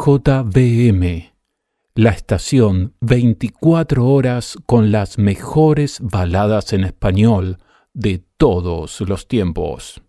CJBM, la estación 24 horas con las mejores baladas en español de todos los tiempos.